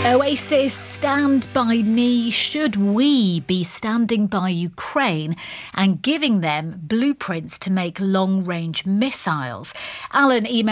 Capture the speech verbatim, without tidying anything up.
Oasis, Stand By Me. Should we be standing by Ukraine and giving them blueprints to make long-range missiles? Alan emailed